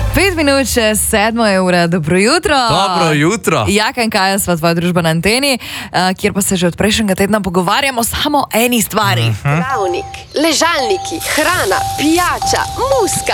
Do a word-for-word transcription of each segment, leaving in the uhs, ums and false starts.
Pet minut še sedmo je ura, dobro jutro. Dobro jutro. Jaka in Kaja sva tvoja družba na anteni, uh, kjer pa se že od prejšnjega tedna pogovarjamo samo o eni stvari. Travnik, ležalniki, hrana, pijača, muska,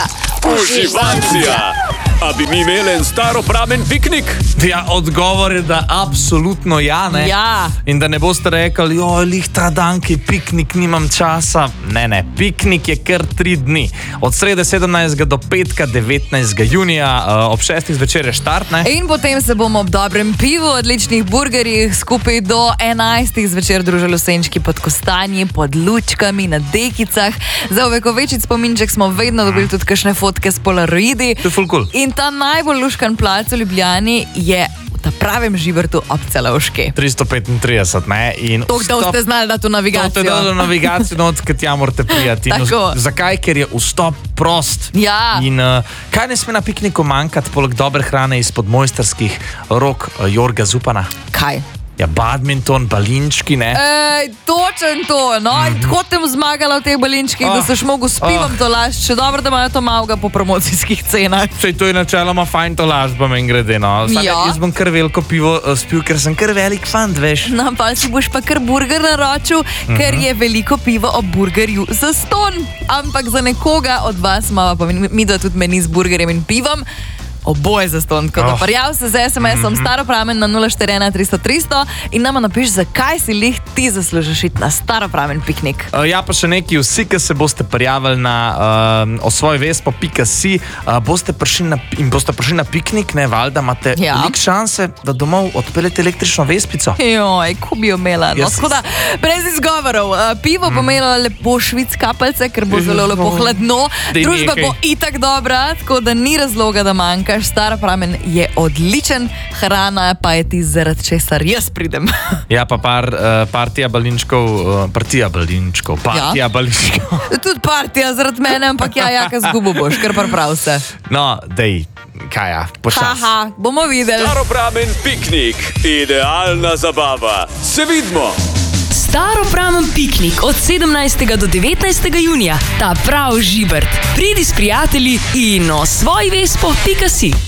uživancija. A bi mi imeli en staropramen piknik? Ja, odgovor je, da absolutno ja, ne? Ja. In da ne boste rekli, joj, lih ta dan, ki piknik, nimam časa. Ne, ne, piknik je kar tri dni. Od srede sedemnajstega do petka devetnajstega junija, uh, ob šestih zvečer je štart, ne? In potem se bomo ob dobrem pivu, odličnih burgerjih skupaj do enajstih zvečer družili v senčki pod kostanji, pod lučkami, na dekicah. Za ovekovečit spominček smo vedno dobili tudi kakšne fotke s polaroidi. To je ful cool. In ta najbolj luškan plac v Ljubljani je v ta pravem Žibertu ob Celovški. tristo petintrideset, ne? In To, da ste znali dati v navigacijo. To ste dali v navigacijo, no, odkud ja morate prijati. In Tako. v- zakaj? Ker je vstop prost. Ja. In uh, kaj ne sme na pikniku manjkati, poleg dobre hrane izpod mojsterskih rok uh, Jorga Zupana? Kaj? Ja, badminton, balinčki, ne? Ej, točen to, no, in tako tem zmagala v teh balinčkih, da Ah, se šmogu s pivom ah. to lašč. Še dobro, da imajo to malga po promocijskih cenah. Sej to je načeloma fajn to lažba, men grede, no. Sam Ja. jaz bom kar veliko pivo uh, spil, ker sem kar velik fan, veš. No, pa si boš pa kar burger naročil, ker je veliko pivo ob burgerju za ston. Ampak za nekoga od vas imamo pa mi, mi da tudi meni z burgerjem in pivom. Oboje za ston, tako da Oh. parjav se z es em esom staropramen na nula štiri ena tristo tristo in nama napiš, zakaj si lih ti zaslužiš iti na staropramen piknik. Uh, ja, pa še neki, vsi, ki se boste prijavili na uh, osvojvespo pika si, uh, boste prišli na, in boste prišli na piknik, ne, valjda imate Ja. veliko šanse, da domov odpeljete električno vespico. Joj, ko bi jo imela. No, Jaz- tako da, brez izgovorov. Uh, pivo bo imelo lepo švic kapelce, ker bo zelo lepo hladno. Daj Družba nehaj. bo itak dobra, tako da ni razloga, da manjkaš. Staropramen je odličen, hrana pa je ti zaradi česar jaz pridem. Ja, pa par, uh, partija balinčkov, uh, partija balinčkov, partija Ja. balinčkov. Tudi partija zaradi mene, ampak ja, jaka zgubo boš, kar prav se. No, dej, Kaja, počas. Haha, bomo videli. Staropramen piknik, idealna zabava. Se vidimo! Staropramen piknik od sedemnajstega do devetnajstega junija. Ta prav Žibert. Pridi s prijatelji in osvoj vespo pika si.